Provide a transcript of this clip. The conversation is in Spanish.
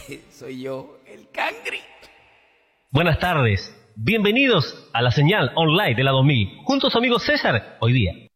Soy yo, el Cangri. Buenas tardes, bienvenidos a la señal online de la 2000, junto a su amigo César, hoy día.